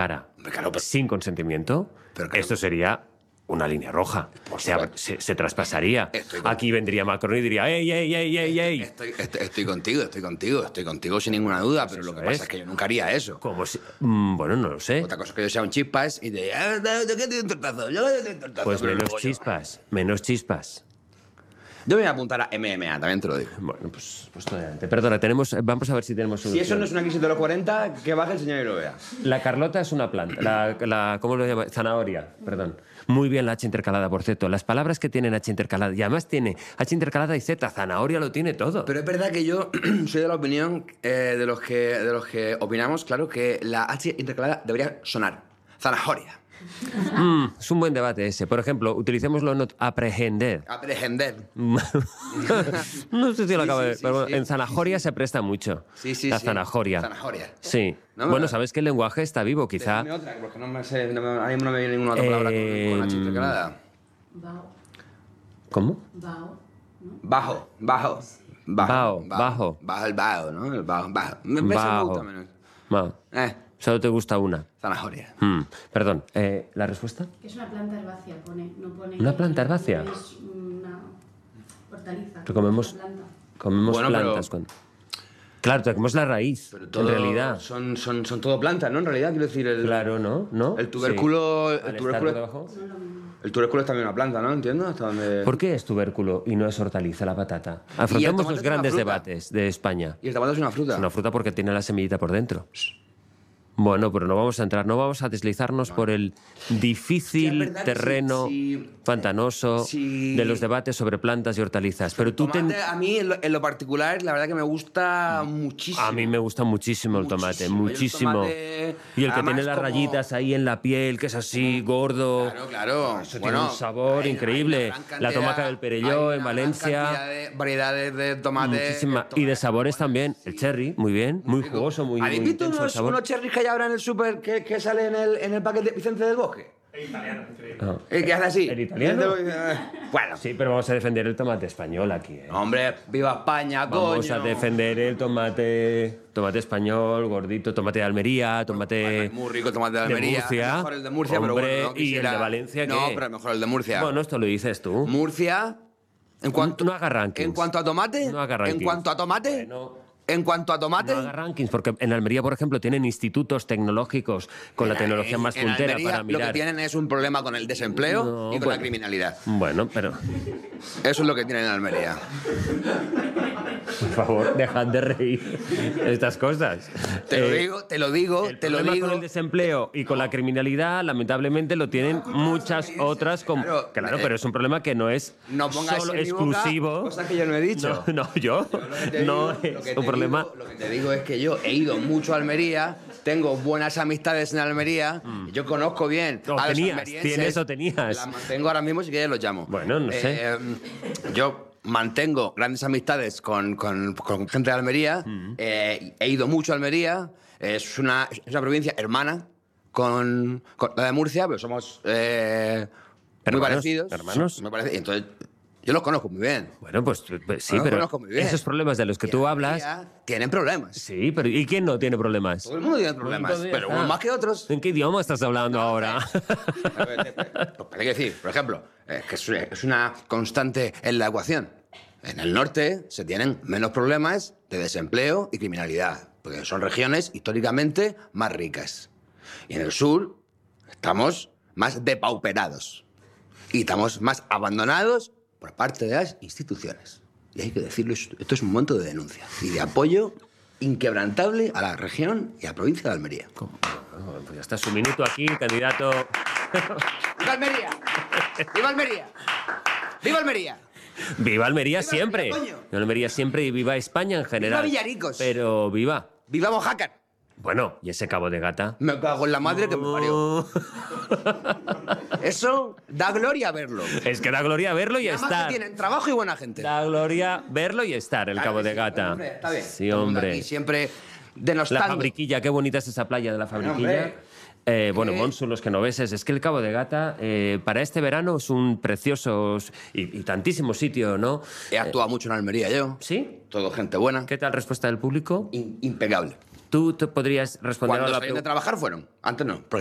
Claro, sin consentimiento, esto sería una línea roja. Se traspasaría. Aquí vendría Macron y diría, ¡ey, ey, ey, ey, ey! Estoy contigo sin ninguna duda, pero lo que pasa es que yo nunca haría eso. Como si... Bueno, no lo sé. Otra cosa es que yo sea un chispas y de... ¿De qué te doy un tortazo? Yo te doy un tortazo. Pues menos chispas. Yo me voy a apuntar a MMA, también te lo digo. Bueno, pues adelante. Perdona, vamos a ver si tenemos solución. Si eso no es una crisis de los 40, que baje el señor y lo vea. La Carlota es una planta. ¿Cómo lo llama? Zanahoria, perdón. Muy bien la H intercalada, por cierto. Las palabras que tienen H intercalada, y además tiene H intercalada y Z, zanahoria lo tiene todo. Pero es verdad que yo soy de la opinión de los que opinamos, claro, que la H intercalada debería sonar. Zanahoria. Es un buen debate ese. Por ejemplo, utilicémoslo en aprehender. Aprehender. No sé si lo acabo de... Pero en zanahoria se presta mucho. La zanahoria. Zanahoria. Sí. Bueno, ¿sabes que el lenguaje está vivo, quizá? Dime otra, porque no me sé, ahora mismo no me viene ninguna otra palabra con H intercalada. Bao. ¿Cómo? Bao. ¿No? Bajo. Bajo. Bajo el bajo, ¿no? El bajo. Me gusta menos. Bao. Solo te gusta una. Zanahoria. Perdón, ¿la respuesta? Que es una planta herbácea, no pone... ¿Una planta herbácea? No es una hortaliza. Pero comemos plantas. Claro, tenemos la raíz, pero todo, en realidad. Son todo plantas, ¿no? En realidad, quiero decir... Claro, ¿no? El tubérculo... Sí. El tubérculo es también una planta, ¿no? Entiendo hasta dónde... ¿Por qué es tubérculo y no es hortaliza la patata? Afrontemos los grandes debates de España. Y el tomate es una fruta. Es una fruta porque tiene la semillita por dentro. Bueno, pero no vamos a deslizarnos por el difícil terreno pantanoso de los debates sobre plantas y hortalizas. Pero A mí, en lo particular, la verdad que me gusta muchísimo. A mí me gusta muchísimo el tomate, muchísimo. Y el que tiene las rayitas ahí en la piel, que es así, gordo. Claro. Eso tiene un sabor increíble. La tomaca del Perelló en Valencia. Variedades de tomate. Muchísima. Y de sabores también. El cherry, muy bien, muy jugoso, muy ¿Habéis visto intenso el sabor. unos cherries que hay ahora en el súper que sale en el paquete de Vicente del Bosque? El italiano, increíble. ¿El que hace así? ¿El italiano? Bueno. Sí, pero vamos a defender el tomate español aquí, ¿eh? Hombre, viva España, coño. Vamos a defender el tomate español, gordito, tomate de Almería, tomate... Muy rico tomate de Almería. De Murcia. Mejor el de Murcia, Hombre, pero bueno, no quisiera... ¿Y el de Valencia qué? No, pero mejor el de Murcia. Bueno, esto lo dices tú. Murcia... No haga rankings. ¿En cuanto a tomate? No haga rankings. ¿En cuanto a tomate? Bueno, En cuanto a tomate... no haga rankings, porque en Almería, por ejemplo, tienen institutos tecnológicos con la tecnología más puntera Almería, para mirar. Lo que tienen es un problema con el desempleo y con la criminalidad. Bueno, pero... Eso es lo que tienen en Almería. Por favor, dejad de reír estas cosas. Te lo digo. El problema con el desempleo y con la criminalidad, lamentablemente, lo tienen muchas otras... Claro, pero es un problema que no es solo exclusivo... Cosa que yo no he dicho. Yo no es un problema... Lo que te digo es que yo he ido mucho a Almería, tengo buenas amistades en Almería, yo conozco bien a los almerienses. ¿Tienes o tenías? Las mantengo ahora mismo, si quieres los llamo. Bueno, no sé. Yo mantengo grandes amistades con gente de Almería, he ido mucho a Almería, es una provincia hermana con la de Murcia, pero somos muy parecidos. ¿Hermanos? Me parece, y entonces yo los conozco muy bien. Bueno, pues sí, pero esos problemas de los que tú hablas... Tienen problemas. Sí, pero ¿y quién no tiene problemas? Todo el mundo tiene problemas, pero unos más que otros. ¿En qué idioma estás hablando ahora? Hay que decir, por ejemplo, que es una constante en la ecuación. En el norte se tienen menos problemas de desempleo y criminalidad, porque son regiones históricamente más ricas. Y en el sur estamos más depauperados y estamos más abandonados por parte de las instituciones. Y hay que decirlo, esto es un momento de denuncia y de apoyo inquebrantable a la región y a la provincia de Almería. Pues ya está su minuto aquí, candidato. ¡Viva Almería! ¡Viva Almería! ¡Viva Almería! ¡Viva Almería ¡Viva siempre! Almería, ¡Viva Almería siempre y viva España en general! ¡Viva Villaricos! Pero viva. ¡Viva Mojácar! Bueno, ¿y ese Cabo de Gata? Me cago en la madre que me parió. Eso da gloria verlo. Es que da gloria verlo y Además estar. que tienen trabajo y buena gente. Da gloria verlo y estar, el Cabo de Gata. Hombre, está bien. Sí, Todo el mundo hombre. aquí siempre denostando. La Fabriquilla, qué bonita es esa playa de la Fabriquilla. Bueno, Monsu, los genoveses, es que el Cabo de Gata para este verano es un precioso y tantísimo sitio, ¿no? He actuado mucho en Almería yo. ¿Sí? Todo gente buena. ¿Qué tal respuesta del público? Impecable. Tú te podrías responder Cuando a la salían de pregunta. trabajar fueron. Antes no.